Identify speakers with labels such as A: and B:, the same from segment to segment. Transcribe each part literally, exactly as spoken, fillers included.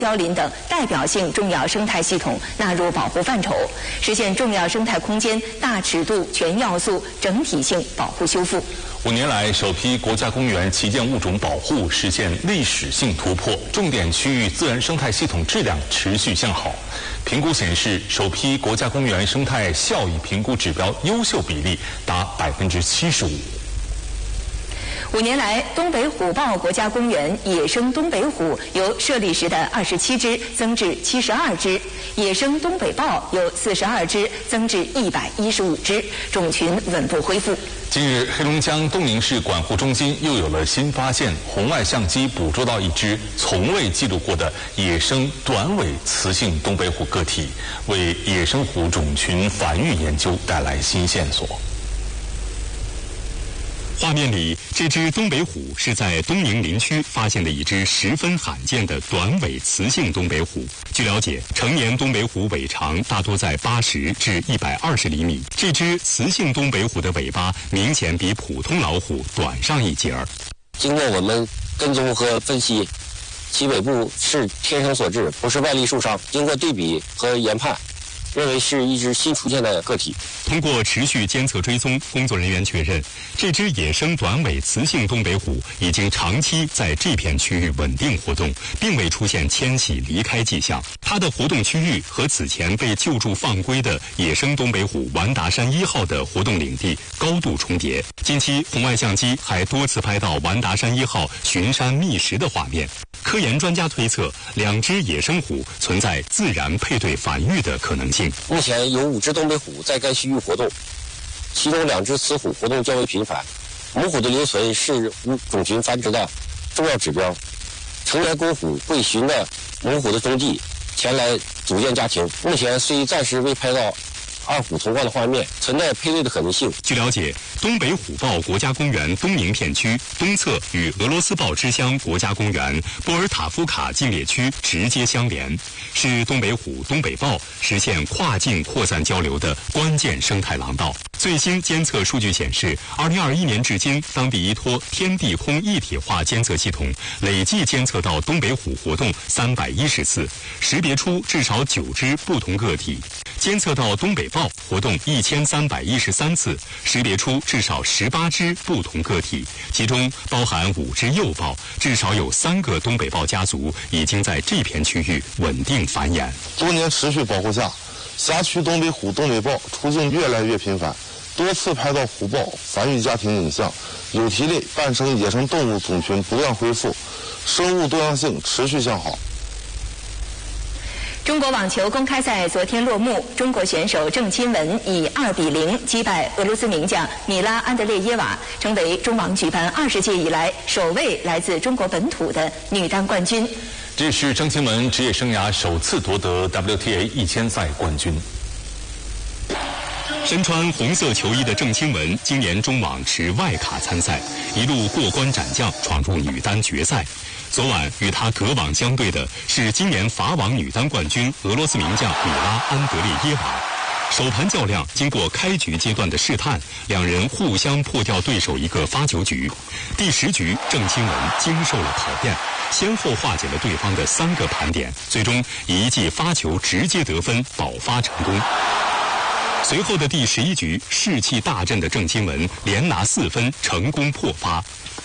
A: 凋林等代表性重要生态系统纳入保护范畴，实现重要生态空间大尺度、全要素、整体性保护修复。
B: 五年来，首批国家公园旗舰物种保护实现历史性突破，重点区域自然生态系统质量持续向好。评估显示，首批国家公园生态效益评估指标优秀比例达百分之七十五。
A: 五年来，东北虎豹国家公园野生东北虎由设立时的二十七只增至七十二只，野生东北豹由四十二只增至一百一十五只，种群稳步恢复。
B: 近日，黑龙江东宁市管护中心又有了新发现，红外相机捕捉到一只从未记录过的野生短尾雌性东北虎个体，为野生虎种群繁育研究带来新线索。
C: 画面里，这只东北虎是在东宁林区发现的一只十分罕见的短尾雌性东北虎。据了解，成年东北虎尾长大多在八十至一百二十厘米，这只雌性东北虎的尾巴明显比普通老虎短上一截儿。
D: 经过我们跟踪和分析，其尾部是天生所致，不是外力受伤。经过对比和研判，认为是一只新出现的个体。
C: 通过持续监测追踪，工作人员确认，这只野生短尾雌性东北虎已经长期在这片区域稳定活动，并未出现迁徙离开迹象。它的活动区域和此前被救助放归的野生东北虎完达山一号的活动领地高度重叠。近期，红外相机还多次拍到完达山一号巡山觅食的画面。科研专家推测，两只野生虎存在自然配对繁育的可能性。
D: 目前有五只东北虎在该区域活动，其中两只雌虎活动较为频繁。母虎的留存是种群繁殖的重要指标。成年公虎会循着母虎的踪迹前来组建家庭。目前虽暂时未拍到二虎同框的画面，存在配对的可能性。
C: 据了解，东北虎豹国家公园东宁片区东侧与俄罗斯豹之乡国家公园波尔塔夫卡禁猎区直接相连，是东北虎、东北豹实现跨境扩散交流的关键生态廊道。最新监测数据显示，二零二一年至今，当地依托天地空一体化监测系统，累计监测到东北虎活动三百一十次，识别出至少九只不同个体；监测到东北豹活动一千三百一十三次，识别出至少十八只不同个体，其中包含五只幼豹，至少有三个东北豹家族已经在这片区域稳定繁衍。
E: 多年持续保护下，辖区东北虎、东北豹出境越来越频繁，多次拍到虎豹繁育家庭影像，有蹄类半生野生动物种群不断恢复，生物多样性持续向好。
A: 中国网球公开赛昨天落幕，中国选手郑钦文以二比零击败俄罗斯名将米拉安德烈耶娃，成为中网举办二十届以来首位来自中国本土的女单冠军。
B: 这是郑钦文职业生涯首次夺得 W T A 一千赛冠军。
C: 身穿红色球衣的郑钦文今年中网持外卡参赛，一路过关斩将，闯入女单决赛。昨晚与他隔网相对的是今年法网女单冠军俄罗斯名将米拉安德烈耶娃。首盘较量经过开局阶段的试探，两人互相破掉对手一个发球局。第十局，郑钦文经受了考验，先后化解了对方的三个盘点，最终以一记发球直接得分，保发成功。随后的第十一局，士气大振的郑钦文连拿四分，成功破发。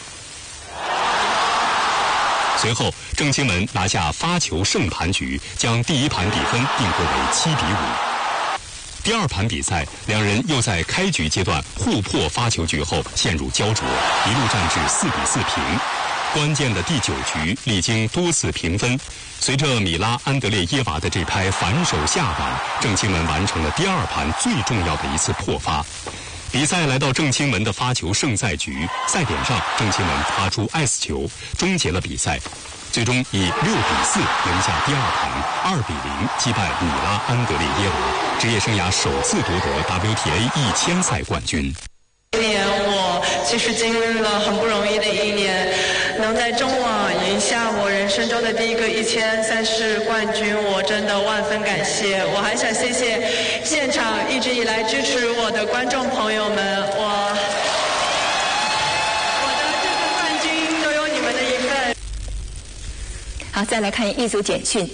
C: 随后，郑钦文拿下发球胜盘局，将第一盘比分定格为七比五。第二盘比赛，两人又在开局阶段互破发球局后陷入焦灼，一路战至四比四平。关键的第九局，历经多次平分，随着米拉安德烈耶娃的这拍反手下网，郑钦文完成了第二盘最重要的一次破发。比赛来到郑钦文的发球胜赛局，赛点上郑钦文发出 S 球，终结了比赛，最终以六比四赢下第二盘，二比零击败米拉安德烈耶娃，职业生涯首次夺得 W T A 一千赛冠军。
F: 今年我其实经历了很不容易的一年，能在中网赢下我人生中的第一个一千赛事冠军，我真的万分感谢。我还想谢谢现场一直以来支持我的观众朋友们，我我的这份冠军都有你们的一份。
A: 好，再来看一组简讯。